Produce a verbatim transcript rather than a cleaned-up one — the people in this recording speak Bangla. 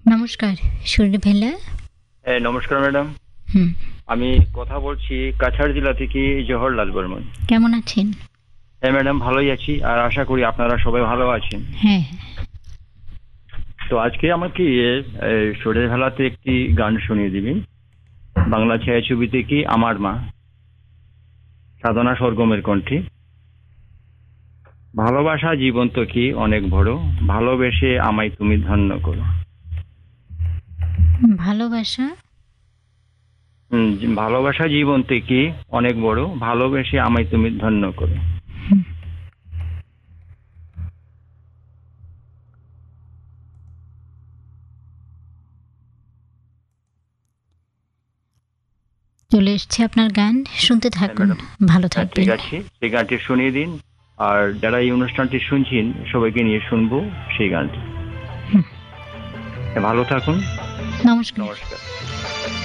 নমস্কার, সুরভি ভেল্লা। হ্যাঁ, নমস্কার ম্যাডাম। হুম, আমি কথা বলছি কাছাড় জেলা থেকে জওহরলাল বর্মন। কেমন আছেন? হ্যাঁ ম্যাডাম, ভালোই আছি আর আশা করি আপনারা সবাই ভালো আছেন। হ্যাঁ, তো আজকে আমাকে সুরের ভেলাতে একটি গান শুনিয়ে দিবেন। বাংলা ছায়াছবি থেকে আমার মা, সাধনা সরগমের কণ্ঠে। ভালোবাসা জীবন তো কি অনেক বড়, ভালোবেসে আমায় তুমি ধন্য করো। ভালোবাসা। হুম, ভালোবাসা জীবন থেকে অনেক বড়, ভালোবেসে আমায় তুমি ধন্য করো। হুম, চলে এসছে আপনার গান, শুনতে হ্যাঁ থাকুন। ম্যাডাম। ভালো হ্যাঁ ঠিক থাকবেন। আছে, সেই গানটি শুনিয়ে দিন। আর যারা এই অনুষ্ঠানটি শুনছেন সবাইকে নিয়ে শুনবো সেই গানটি। হুম, ভালো থাকুন। নমস্কার। নমস্কার।